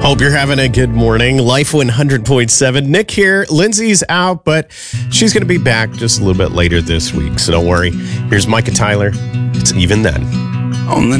Hope you're having a good morning. Life 100.7. Nick here. Lindsay's out, but she's going to be back just a little bit later this week, so don't worry. Here's Micah Tyler. It's Even Then. On the